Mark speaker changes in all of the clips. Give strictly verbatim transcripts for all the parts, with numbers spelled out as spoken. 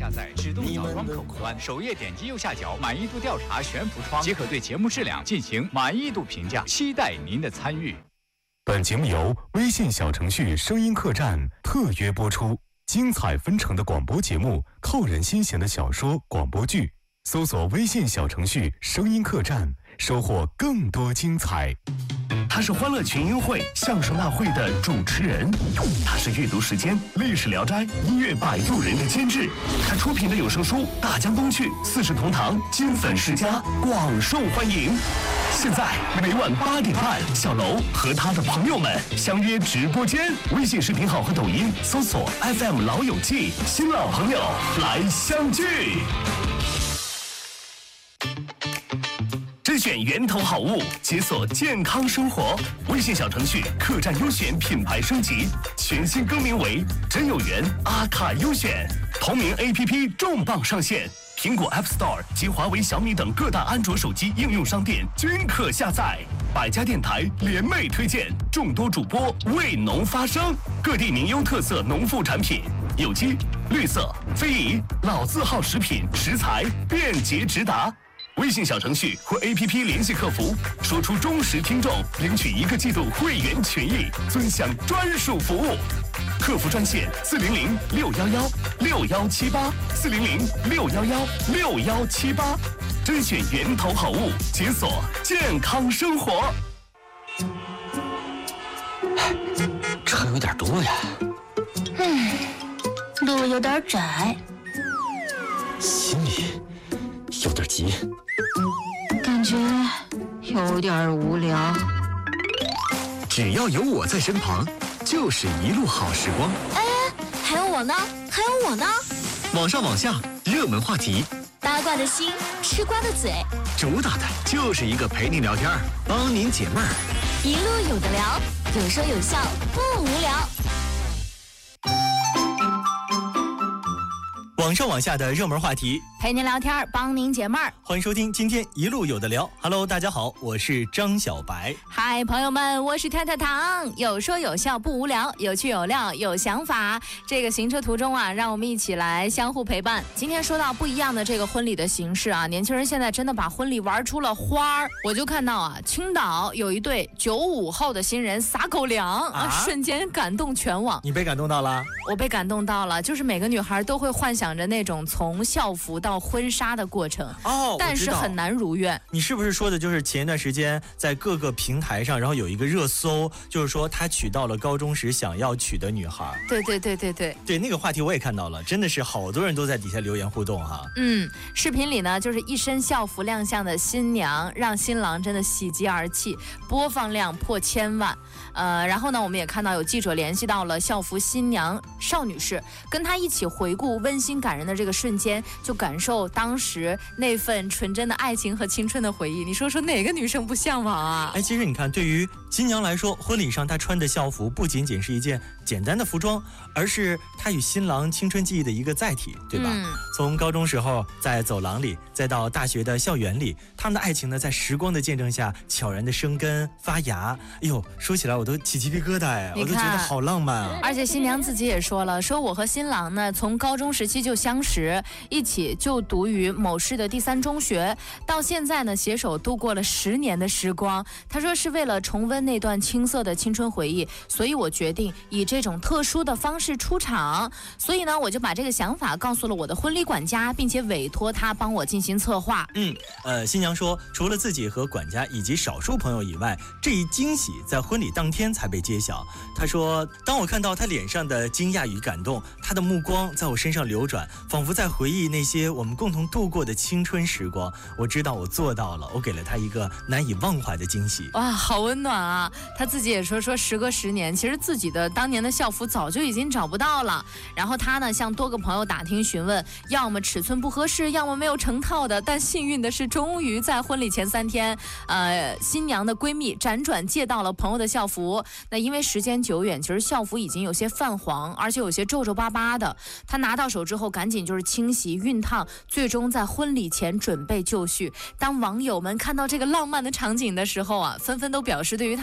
Speaker 1: 下载指动摇窗口端，首页点击右下角满意度调查悬浮窗，即可对节目质量进行满意度评价。期待您的参与。
Speaker 2: 本节目由微信小程序声音客栈特约播出，精彩纷呈的广播节目，扣人心弦的小说广播剧，搜索微信小程序声音客栈，收获更多精彩。
Speaker 3: 他是欢乐群英会相声大会的主持人，他是阅读时间历史聊斋音乐摆渡人的监制，他出品的有声书《大江东去》四世同堂金粉世家广受欢迎。现在每晚八点半，小楼和他的朋友们相约直播间，微信视频号和抖音搜索 F M 老友记，新老朋友来相聚。甄选源头好物，解锁健康生活。微信小程序客栈优选品牌升级，全新更名为真有缘阿卡优选。同名 A P P 重磅上线，苹果 App Store 及华为、小米等各大安卓手机应用商店均可下载。百家电台联袂推荐，众多主播为农发声，各地名优特色农副产品，有机、绿色、非遗、老字号食品食材便捷直达。微信小程序或 A P P 联系客服，说出忠实听众，领取一个季度会员权益，尊享专属服务。客服专线四零零六幺幺六幺七八四零零六幺幺六幺七八，甄选源头好物，解锁健康生活。
Speaker 4: 车有点多呀，
Speaker 5: 嗯，路有点窄，
Speaker 4: 心里有点急，
Speaker 5: 感觉有点无聊。
Speaker 4: 只要有我在身旁，就是一路好时光。
Speaker 5: 哎，还有我呢，还有我呢。
Speaker 4: 网上网下，热门话题，
Speaker 5: 八卦的心，吃瓜的嘴，
Speaker 4: 主打的就是一个陪您聊天，帮您解闷儿。
Speaker 5: 一路有的聊，有说有笑，不无聊。
Speaker 6: 网上网下的热门话题，
Speaker 5: 陪您聊天，帮您解闷儿。
Speaker 6: 欢迎收听今天一路有的聊。Hello， 大家好，我是张小白。
Speaker 5: 嗨，朋友们，我是太太糖。有说有笑不无聊，有趣有料有想法。这个行车途中啊，让我们一起来相互陪伴。今天说到不一样的这个婚礼的形式啊，年轻人现在真的把婚礼玩出了花儿。我就看到啊，青岛有一对九五后的新人撒狗粮啊，啊瞬间感动全网。
Speaker 6: 你被感动到了？
Speaker 5: 我被感动到了，就是每个女孩都会幻想着那种从校服到婚纱的过程
Speaker 6: 哦，
Speaker 5: 但是很难如愿。
Speaker 6: 你是不是说的就是前一段时间在各个平台上，然后有一个热搜，就是说他娶到了高中时想要娶的女孩？
Speaker 5: 对对对对对
Speaker 6: 对，那个话题我也看到了，真的是好多人都在底下留言互动哈。
Speaker 5: 嗯，视频里呢，就是一身校服亮相的新娘，让新郎真的喜极而泣，播放量破千万。呃，然后呢，我们也看到有记者联系到了校服新娘邵女士，跟她一起回顾温馨感人的这个瞬间，就感受当时那份纯真的爱情和青春的回忆。你说说哪个女生不向往啊？
Speaker 6: 哎，其实你看，对于新娘来说，婚礼上她穿的校服不仅仅是一件简单的服装，而是她与新郎青春记忆的一个载体，对吧？嗯、从高中时候在走廊里，再到大学的校园里，他们的爱情呢，在时光的见证下悄然的生根发芽。哎呦，说起来我都起鸡皮疙瘩哎，我都觉得好浪漫啊！
Speaker 5: 而且新娘自己也说了，说我和新郎呢，从高中时期就相识，一起就读于某市的第三中学，到现在呢，携手度过了十年的时光。他说是为了重温那段青涩的青春回忆，所以我决定以这种特殊的方式出场。所以呢，我就把这个想法告诉了我的婚礼管家，并且委托他帮我进行策划。
Speaker 6: 嗯，呃，新娘说，除了自己和管家以及少数朋友以外，这一惊喜在婚礼当天才被揭晓。她说，当我看到她脸上的惊讶与感动，她的目光在我身上流转，仿佛在回忆那些我们共同度过的青春时光。我知道我做到了，我给了她一个难以忘怀的惊喜。
Speaker 5: 哇，好温暖啊！她自己也说，说时隔十年，其实自己的当年的校服早就已经找不到了。然后她呢，向多个朋友打听询问，要么尺寸不合适，要么没有成套的。但幸运的是，终于在婚礼前三天，呃，新娘的闺蜜辗转借到了朋友的校服。那因为时间久远，其实校服已经有些泛黄，而且有些皱皱巴巴的。她拿到手之后，赶紧就是清洗熨烫，最终在婚礼前准备就绪。当网友们看到这个浪漫的场景的时候啊，纷纷都表示对于她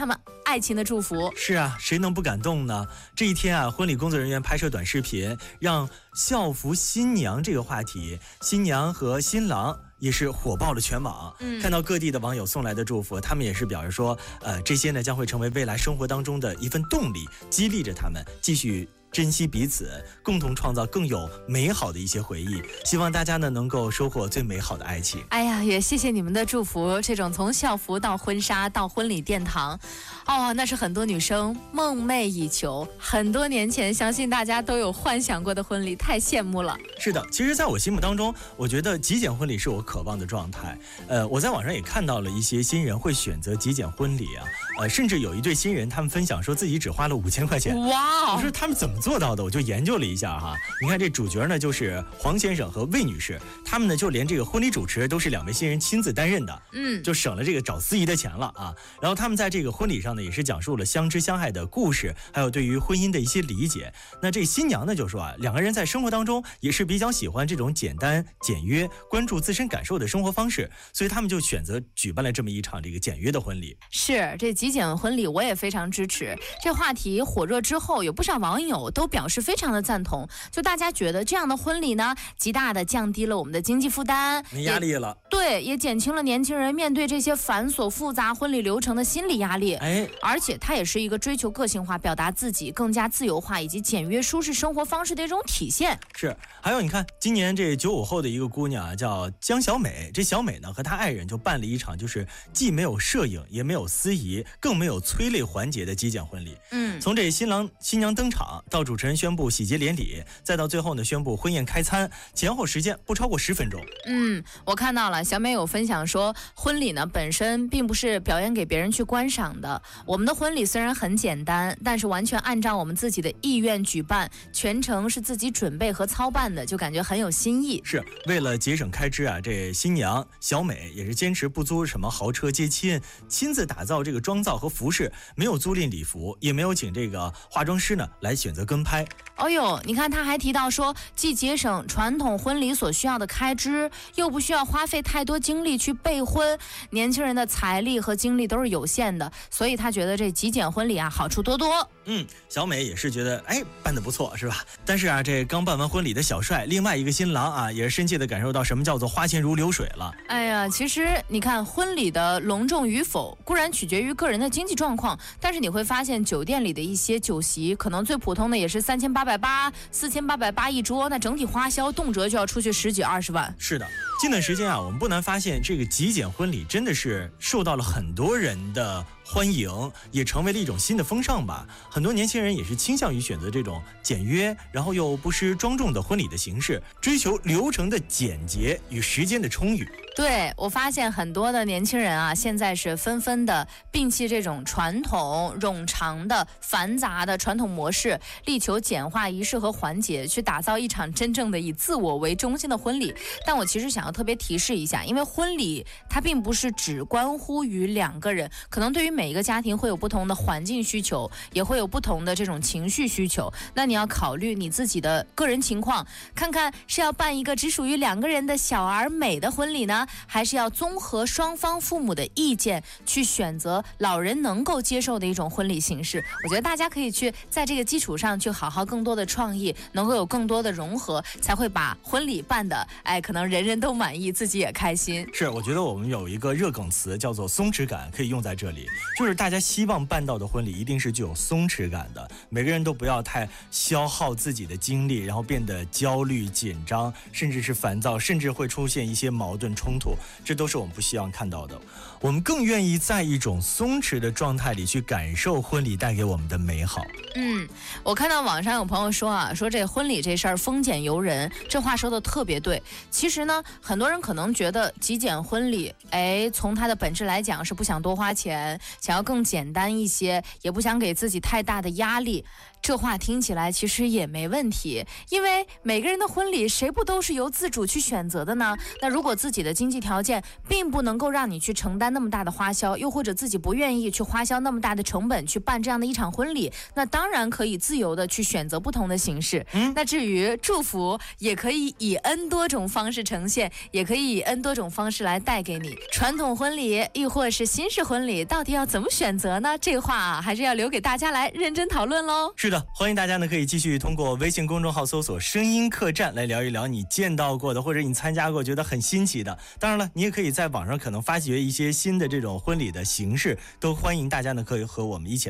Speaker 5: 他们爱情的祝福。
Speaker 6: 是啊，谁能不感动呢？这一天啊，婚礼工作人员拍摄短视频，让校服新娘这个话题，新娘和新郎也是火爆了全网。嗯，看到各地的网友送来的祝福，他们也是表示说，呃，这些呢将会成为未来生活当中的一份动力，激励着他们继续珍惜彼此，共同创造更有美好的一些回忆。希望大家呢能够收获最美好的爱情。
Speaker 5: 哎呀，也谢谢你们的祝福，这种从校服到婚纱到婚礼殿堂，哦，那是很多女生梦寐以求，很多年前相信大家都有幻想过的婚礼，太羡慕了。
Speaker 6: 是的，其实在我心目当中，我觉得极简婚礼是我渴望的状态。呃，我在网上也看到了一些新人会选择极简婚礼啊，呃，甚至有一对新人他们分享说自己只花了五千块钱。
Speaker 5: 哇，
Speaker 6: 我说他们怎么做到的？我就研究了一下哈。你看这主角呢就是黄先生和魏女士，他们呢就连这个婚礼主持都是两位新人亲自担任的，嗯，就省了这个找司仪的钱了啊。然后他们在这个婚礼上呢也是讲述了相知相爱的故事，还有对于婚姻的一些理解。那这新娘呢就说啊，两个人在生活当中也是比较喜欢这种简单简约、关注自身感受的生活方式，所以他们就选择举办了这么一场这个简约的婚礼。
Speaker 5: 是，这极简婚礼我也非常支持。这话题火热之后，有不少网友都表示非常的赞同，就大家觉得这样的婚礼呢，极大的降低了我们的经济负担，
Speaker 6: 没压力了。
Speaker 5: 对，也减轻了年轻人面对这些繁琐复杂婚礼流程的心理压力。哎，而且它也是一个追求个性化、表达自己更加自由化以及简约舒适生活方式的一种体现。
Speaker 6: 是，还有你看，今年这九五后的一个姑娘啊，叫江小美。这小美呢和她爱人就办了一场就是既没有摄影，也没有司仪，更没有催泪环节的极简婚礼。嗯，从这新郎新娘登场到主持人宣布喜结连理，再到最后呢宣布婚宴开餐，前后时间不超过十分钟。
Speaker 5: 嗯，我看到了，小美有分享说，婚礼呢本身并不是表演给别人去观赏的。我们的婚礼虽然很简单，但是完全按照我们自己的意愿举办，全程是自己准备和操办的，就感觉很有新意。
Speaker 6: 是为了节省开支啊，这新娘小美也是坚持不租什么豪车接亲，亲自打造这个妆造和服饰，没有租赁礼服，也没有请这个化妆师呢来选择跟拍。
Speaker 5: 哦呦，你看他还提到说，既节省传统婚礼所需要的开支，又不需要花费太多精力去备婚，年轻人的财力和精力都是有限的，所以他觉得这极简婚礼啊好处多多。
Speaker 6: 嗯，小美也是觉得哎办得不错是吧？但是啊，这刚办完婚礼的小帅，另外一个新郎啊，也是深切的感受到什么叫做花钱如流水了。
Speaker 5: 哎呀，其实你看婚礼的隆重与否，固然取决于个人的经济状况，但是你会发现酒店里的一些酒席，可能最普通的也是三千八百八、四千八百八一桌，那整体花销动辄就要出去十几二十万。
Speaker 6: 是的，近段时间啊，我们不难发现，这个极简婚礼真的是受到了很多人的欢迎，也成为了一种新的风尚吧。很多年轻人也是倾向于选择这种简约，然后又不失庄重的婚礼的形式，追求流程的简洁与时间的充裕。
Speaker 5: 对，我发现很多的年轻人啊，现在是纷纷的摒弃这种传统冗长的繁杂的传统模式，力求简化仪式和环节，去打造一场真正的以自我为中心的婚礼。但我其实想要特别提示一下，因为婚礼它并不是只关乎于两个人，可能对于每一个家庭会有不同的环境需求，也会有不同的这种情绪需求，那你要考虑你自己的个人情况，看看是要办一个只属于两个人的小而美的婚礼呢，还是要综合双方父母的意见去选择老人能够接受的一种婚礼形式。我觉得大家可以去在这个基础上去好好更多的创意，能够有更多的融合，才会把婚礼办的哎，可能人人都满意，自己也开心。
Speaker 6: 是，我觉得我们有一个热梗词叫做松弛感，可以用在这里，就是大家希望办到的婚礼一定是具有松弛感的，每个人都不要太消耗自己的精力，然后变得焦虑紧张，甚至是烦躁，甚至会出现一些矛盾冲突，这都是我们不希望看到的。我们更愿意在一种松弛的状态里去感受婚礼带给我们的美好。
Speaker 5: 嗯，我看到网上有朋友说啊，说这婚礼这事儿丰俭由人，这话说的特别对。其实呢，很多人可能觉得极简婚礼，哎，从它的本质来讲是不想多花钱，想要更简单一些，也不想给自己太大的压力。 这话听起来其实也没问题，因为每个人的婚礼谁不都是由自主去选择的呢？那如果自己的经济条件并不能够让你去承担那么大的花销，又或者自己不愿意去花销那么大的成本去办这样的一场婚礼，那当然可以自由的去选择不同的形式。嗯，那至于祝福，也可以以 N 多种方式呈现，也可以以 N 多种方式来带给你。传统婚礼亦或是新式婚礼，到底要怎么选择呢？这个话啊，还是要留给大家来认真讨论喽。
Speaker 6: 是的，欢迎大家呢可以继续通过微信公众号搜索声音客栈来聊一聊你见到过的或者你参加过觉得很新奇的。当然了，你也可以在网上可能发掘一些新的这种婚礼的形式，都欢迎大家呢可以和我们一起